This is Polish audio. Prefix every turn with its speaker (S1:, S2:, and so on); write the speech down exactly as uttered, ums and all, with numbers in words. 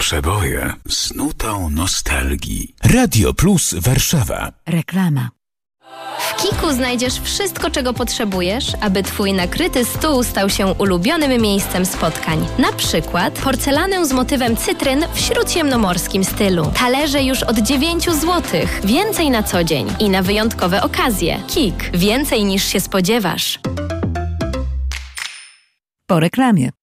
S1: Przeboje z nutą nostalgii. Radio Plus Warszawa.
S2: Reklama.
S3: W Kiku znajdziesz wszystko, czego potrzebujesz, aby twój nakryty stół stał się ulubionym miejscem spotkań. Na przykład porcelanę z motywem cytryn w śródziemnomorskim stylu. Talerze już od dziewięć złotych. Więcej na co dzień i na wyjątkowe okazje. Kik. Więcej niż się spodziewasz.
S2: Po reklamie.